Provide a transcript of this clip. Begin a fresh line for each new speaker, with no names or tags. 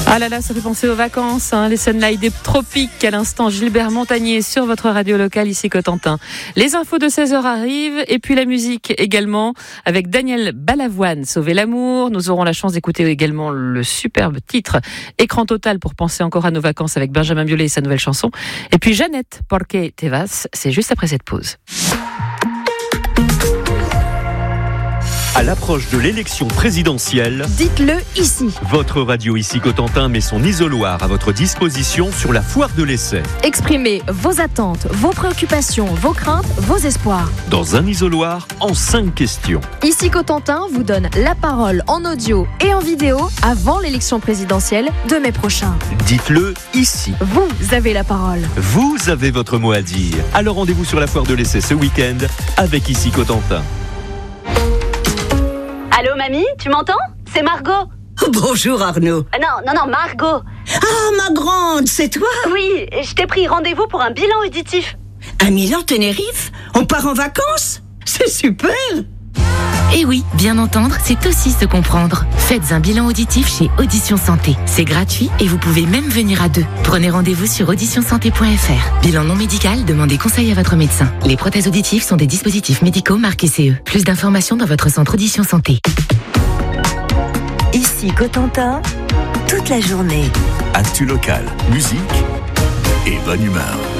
Ah là là, ça fait penser aux vacances, les sunlights des tropiques. À l'instant, Gilbert Montagnier sur votre radio locale ici Cotentin. Les infos de 16h arrivent et puis la musique également avec Daniel Balavoine, Sauver l'amour. Nous aurons la chance d'écouter également le superbe titre Écran total pour penser encore à nos vacances avec Benjamin Biolay et sa nouvelle chanson. Et puis Jeannette, Porque te vas, c'est juste après cette pause.
À l'approche de l'élection présidentielle,
dites-le ici.
Votre radio ici Cotentin met son isoloir à votre disposition sur la foire de l'essai.
Exprimez vos attentes, vos préoccupations, vos craintes, vos espoirs.
Dans un isoloir en 5 questions.
Ici Cotentin vous donne la parole en audio et en vidéo avant l'élection présidentielle de mai prochain.
Dites-le ici.
Vous avez la parole.
Vous avez votre mot à dire. Alors rendez-vous sur la foire de l'essai ce week-end avec ici Cotentin.
Allô mamie, tu m'entends? C'est Margot.
Bonjour Arnaud.
Non, Margot.
Ah, ma grande, c'est toi?
Oui, je t'ai pris rendez-vous pour un bilan auditif.
À Milan-Tenerife? On part en vacances? C'est super!
Et oui, bien entendre, c'est aussi se comprendre. Faites un bilan auditif chez Audition Santé. C'est gratuit et vous pouvez même venir à 2. Prenez rendez-vous sur auditionsanté.fr. Bilan non médical, demandez conseil à votre médecin. Les prothèses auditives sont des dispositifs médicaux marqués CE. Plus d'informations dans votre centre Audition Santé.
Ici Cotentin, toute la journée.
Actu local, musique et bonne humeur.